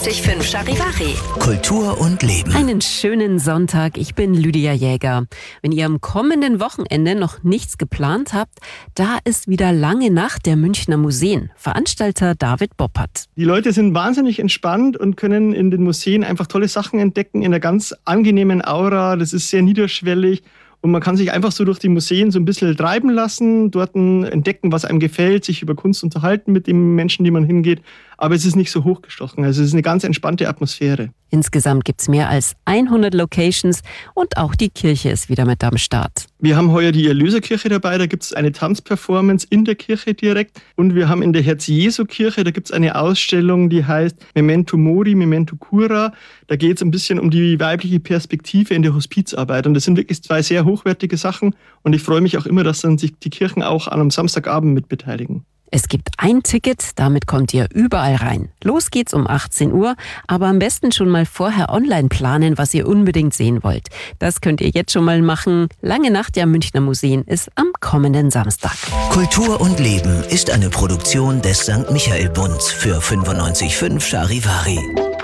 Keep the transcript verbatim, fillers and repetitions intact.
fünfundneunzig Komma fünf Charivari. Kultur und Leben. Einen schönen Sonntag, ich bin Lydia Jäger. Wenn ihr am kommenden Wochenende noch nichts geplant habt, da ist wieder Lange Nacht der Münchner Museen. Veranstalter David Boppert. Die Leute sind wahnsinnig entspannt und können in den Museen einfach tolle Sachen entdecken in einer ganz angenehmen Aura. Das ist sehr niederschwellig. Und man kann sich einfach so durch die Museen so ein bisschen treiben lassen, dort entdecken, was einem gefällt, sich über Kunst unterhalten mit den Menschen, die man hingeht. Aber es ist nicht so hochgestochen. Also es ist eine ganz entspannte Atmosphäre. Insgesamt gibt es mehr als hundert Locations und auch die Kirche ist wieder mit am Start. Wir haben heuer die Erlöserkirche dabei, da gibt es eine Tanzperformance in der Kirche direkt. Und wir haben in der Herz-Jesu-Kirche, da gibt es eine Ausstellung, die heißt Memento Mori, Memento Cura. Da geht es ein bisschen um die weibliche Perspektive in der Hospizarbeit. Und das sind wirklich zwei sehr hochwertige Sachen. Und ich freue mich auch immer, dass dann sich die Kirchen auch an einem Samstagabend mit beteiligen. Es gibt ein Ticket, damit kommt ihr überall rein. Los geht's um achtzehn Uhr, aber am besten schon mal vorher online planen, was ihr unbedingt sehen wollt. Das könnt ihr jetzt schon mal machen. Lange Nacht der Münchner Museen ist am kommenden Samstag. Kultur und Leben ist eine Produktion des Sankt Michael Bunds für fünfundneunzig Komma fünf Charivari.